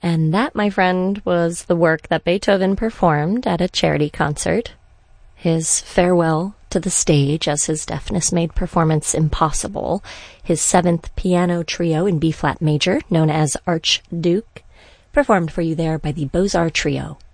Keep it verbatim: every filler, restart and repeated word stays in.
And that, my friend, was the work that Beethoven performed at a charity concert. His farewell to the stage as his deafness made performance impossible. His seventh piano trio in B-flat major, known as Archduke, performed for you there by the Beaux-Arts Trio.